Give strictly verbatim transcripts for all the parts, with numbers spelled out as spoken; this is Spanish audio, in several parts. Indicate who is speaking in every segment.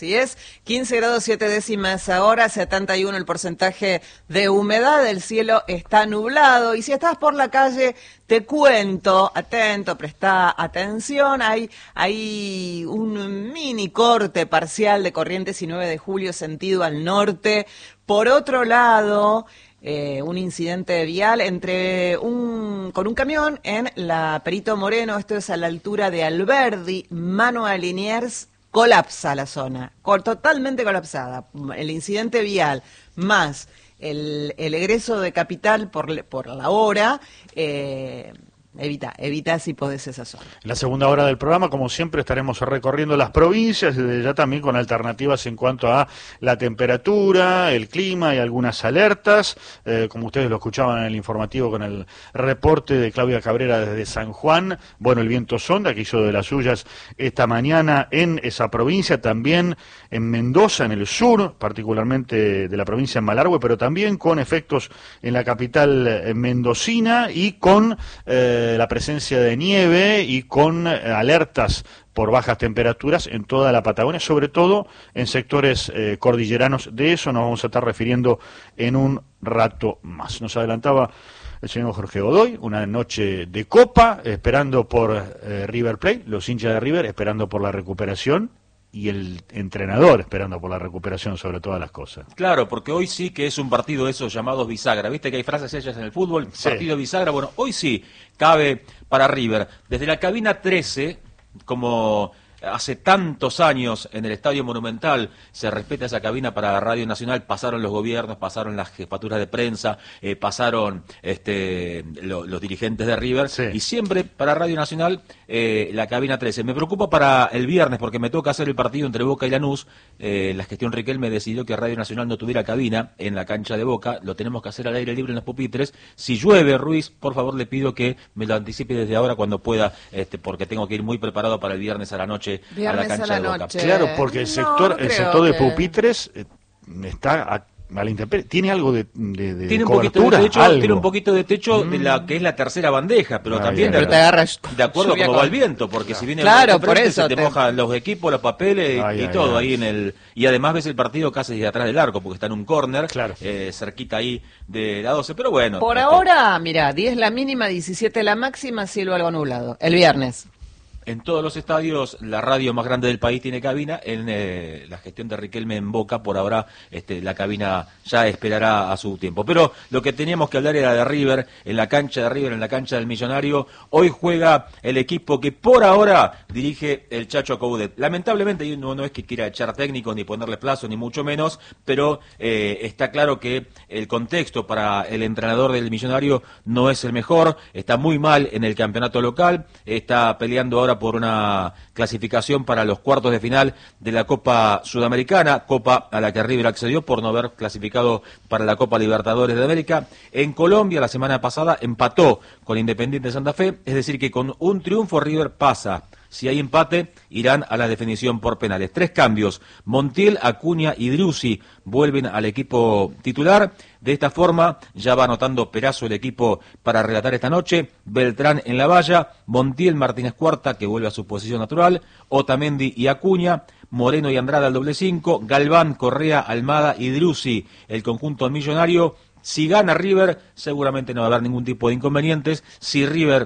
Speaker 1: así es. quince grados siete décimas ahora, setenta y uno el porcentaje de humedad, el cielo está nublado y si estás por la calle te cuento, atento, presta atención, hay, hay un mini corte parcial de Corrientes y nueve de julio sentido al norte. Por otro lado, eh, un incidente vial entre un con un camión en la Perito Moreno, esto es a la altura de Alberdi, mano a Liniers, colapsa la zona, totalmente colapsada. El incidente vial más el, el egreso de Capital por, por la hora, eh, Evita, evita si podés esa zona.
Speaker 2: En la segunda hora del programa, como siempre, estaremos recorriendo las provincias, ya también con alternativas en cuanto a la temperatura, el clima y algunas alertas, eh, como ustedes lo escuchaban en el informativo con el reporte de Claudia Cabrera desde San Juan. Bueno, el viento sonda que hizo de las suyas esta mañana en esa provincia, también en Mendoza, en el sur, particularmente de la provincia de Malargüe, pero también con efectos en la capital eh, mendocina y con eh, la presencia de nieve y con eh, alertas por bajas temperaturas en toda la Patagonia, sobre todo en sectores eh, cordilleranos. De eso nos vamos a estar refiriendo en un rato más. Nos adelantaba el señor Jorge Godoy, una noche de copa, esperando por eh, River Plate, los hinchas de River esperando por la recuperación, y el entrenador esperando por la recuperación sobre todas las cosas.
Speaker 3: Claro, porque hoy sí que es un partido de esos llamados bisagra. ¿Viste que hay frases hechas en el fútbol?
Speaker 2: Sí.
Speaker 3: Partido bisagra. Bueno, hoy sí cabe para River. Desde la cabina trece, como hace tantos años en el Estadio Monumental se respeta esa cabina para Radio Nacional, pasaron los gobiernos, pasaron las jefaturas de prensa, eh, pasaron este, lo, los dirigentes de River, sí. Y siempre para Radio Nacional eh, la cabina trece. Me preocupa para el viernes porque me toca hacer el partido entre Boca y Lanús. Eh, la gestión Riquelme decidió que Radio Nacional no tuviera cabina en la cancha de Boca, lo tenemos que hacer al aire libre en los pupitres. Si llueve, Ruiz, por favor le pido que me lo anticipe desde ahora cuando pueda, este, porque tengo que ir muy preparado para el viernes a la noche.
Speaker 1: Viernes
Speaker 3: a la cancha
Speaker 1: a la
Speaker 3: de Boca.
Speaker 1: noche.
Speaker 2: Claro, porque el sector,
Speaker 1: no, no
Speaker 2: el
Speaker 1: creo
Speaker 2: sector de
Speaker 1: que...
Speaker 2: pupitres eh, está a, a la intemperie. Tiene algo de, de, de
Speaker 3: tiene un
Speaker 2: cobertura,
Speaker 3: poquito de techo,
Speaker 2: algo.
Speaker 3: tiene un poquito de techo
Speaker 2: mm.
Speaker 3: de la que es la tercera bandeja, pero
Speaker 2: ah,
Speaker 3: también
Speaker 2: bien,
Speaker 3: de,
Speaker 1: te agarras
Speaker 3: de acuerdo a cómo
Speaker 1: con...
Speaker 3: va el viento, porque claro. Si viene
Speaker 1: claro,
Speaker 3: el viento
Speaker 1: por
Speaker 3: frente,
Speaker 1: eso
Speaker 3: se te,
Speaker 1: te
Speaker 3: mojan los equipos, los papeles
Speaker 2: ay,
Speaker 3: y
Speaker 2: ay,
Speaker 3: todo
Speaker 2: ay.
Speaker 3: ahí en el y además ves el partido casi de atrás del arco porque está en un córner,
Speaker 2: claro.
Speaker 3: eh, cerquita ahí de la doce, pero bueno.
Speaker 1: Por
Speaker 3: este,
Speaker 1: ahora, mira, diez la mínima, diecisiete la máxima, cielo algo nublado. El viernes.
Speaker 3: En todos los estadios, la radio más grande del país tiene cabina. En eh, la gestión de Riquelme en Boca, por ahora, este, la cabina ya esperará a su tiempo. Pero lo que teníamos que hablar era de River, en la cancha de River, en la cancha del Millonario. Hoy juega el equipo que por ahora dirige el Chacho Coudet. Lamentablemente, no, no es que quiera echar técnicos, ni ponerle plazo, ni mucho menos, pero eh, está claro que el contexto para el entrenador del Millonario no es el mejor. Está muy mal en el campeonato local, está peleando ahora por una clasificación para los cuartos de final de la Copa Sudamericana, Copa a la que River accedió por no haber clasificado para la Copa Libertadores de América. En Colombia, la semana pasada, empató con Independiente Santa Fe, es decir que con un triunfo River pasa. Si hay empate, irán a la definición por penales. Tres cambios. Montiel, Acuña y Driussi vuelven al equipo titular. De esta forma, ya va anotando Perazo el equipo para relatar esta noche. Beltrán en la valla. Montiel, Martínez Cuarta, que vuelve a su posición natural. Otamendi y Acuña. Moreno y Andrada al doble cinco. Galván, Correa, Almada y Driussi, el conjunto millonario. Si gana River, seguramente no va a haber ningún tipo de inconvenientes. Si River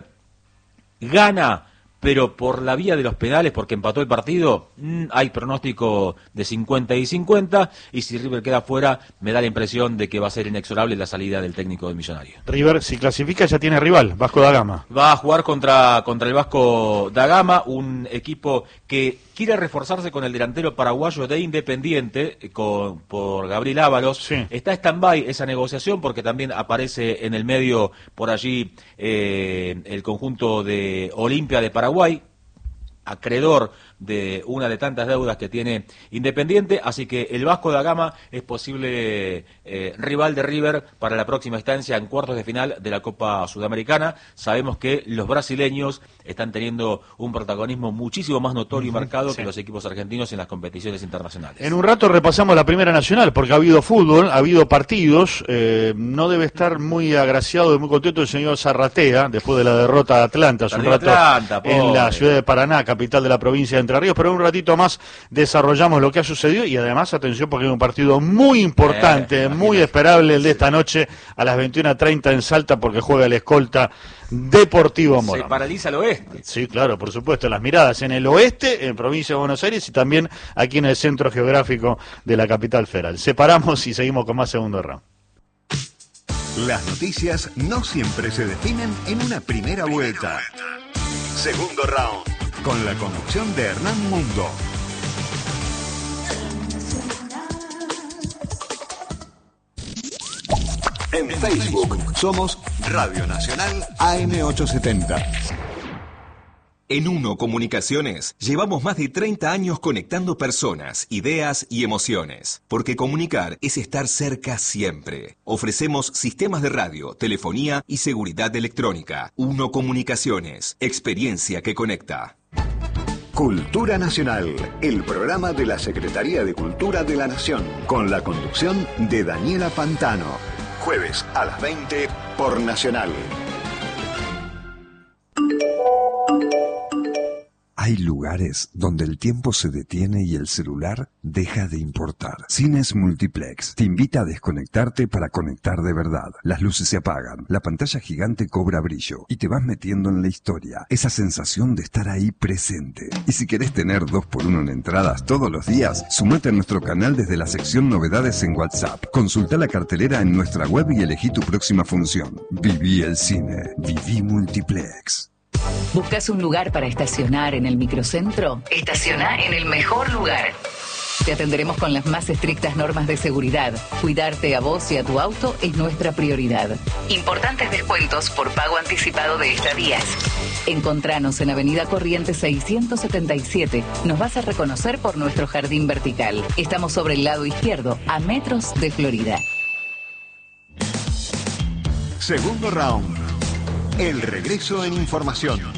Speaker 3: gana, pero por la vía de los penales, porque empató el partido, mmm, hay pronóstico de cincuenta y cincuenta, y si River queda fuera, me da la impresión de que va a ser inexorable la salida del técnico del Millonario.
Speaker 2: River, si clasifica, ya tiene rival, Vasco da Gama.
Speaker 3: Va a jugar contra, contra el Vasco da Gama, un equipo que quiere reforzarse con el delantero paraguayo de Independiente, con, por Gabriel Ábalos.
Speaker 2: Sí.
Speaker 3: Está stand-by esa negociación porque también aparece en el medio por allí eh, el conjunto de Olimpia de Paraguay, acreedor de una de tantas deudas que tiene Independiente, así que el Vasco da Gama es posible eh, rival de River para la próxima instancia en cuartos de final de la Copa Sudamericana. Sabemos que los brasileños están teniendo un protagonismo muchísimo más notorio uh-huh, y marcado sí. que los equipos argentinos en las competiciones internacionales.
Speaker 2: En un rato repasamos la Primera Nacional, porque ha habido fútbol, ha habido partidos, eh, no debe estar muy agraciado y muy contento el señor Zarratea, después de la derrota de Atlanta hace un rato
Speaker 3: Atlanta,
Speaker 2: en la ciudad de Paraná, capital de la provincia de Entre Ríos, pero en un ratito más desarrollamos lo que ha sucedido y además, atención, porque hay un partido muy importante, eh, muy esperable el de esta noche a las veintiuna treinta en Salta, porque juega el escolta Deportivo Morón.
Speaker 3: Se paraliza el oeste.
Speaker 2: Sí, claro, por supuesto, las miradas en el oeste, en provincia de Buenos Aires y también aquí en el centro geográfico de la capital federal. Separamos y seguimos con más segundo round.
Speaker 4: Las noticias no siempre se definen en una primera vuelta. Segundo round, con la conducción de Hernán Mundo. En Facebook somos Radio Nacional A M ochocientos setenta. En Uno Comunicaciones llevamos más de treinta años conectando personas, ideas y emociones, porque comunicar es estar cerca siempre. Ofrecemos sistemas de radio, telefonía y seguridad electrónica. Uno Comunicaciones, experiencia que conecta. Cultura Nacional, el programa de la Secretaría de Cultura de la Nación, con la conducción de Daniela Pantano. Jueves a las veinte por Nacional.
Speaker 5: Hay lugares donde el tiempo se detiene y el celular deja de importar. Cines Multiplex te invita a desconectarte para conectar de verdad. Las luces se apagan, la pantalla gigante cobra brillo y te vas metiendo en la historia. Esa sensación de estar ahí presente. Y si querés tener dos por uno en entradas todos los días, sumate a nuestro canal desde la sección Novedades en WhatsApp. Consulta la cartelera en nuestra web y elegí tu próxima función. Viví el cine. Viví Multiplex.
Speaker 6: ¿Buscas un lugar para estacionar en el microcentro? Estaciona en el mejor lugar. Te atenderemos con las más estrictas normas de seguridad. Cuidarte a vos y a tu auto es nuestra prioridad. Importantes descuentos por pago anticipado de estadías. Encontranos en Avenida Corrientes seiscientos setenta y siete. Nos vas a reconocer por nuestro jardín vertical. Estamos sobre el lado izquierdo, a metros de Florida.
Speaker 4: Segundo round. El regreso en información.